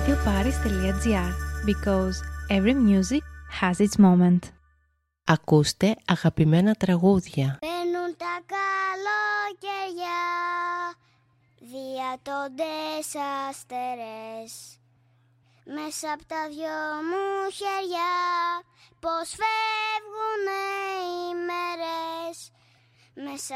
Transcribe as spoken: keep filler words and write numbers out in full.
radioparis τελεία gr, because every music has its moment. Ακούστε αγαπημένα τραγούδια. Μπαίνουν τα καλοκαιριά, διατώντες αστερές, μέσα απ' τα δυο μου χέρια, πως φεύγουνε οι μέρες, μέσα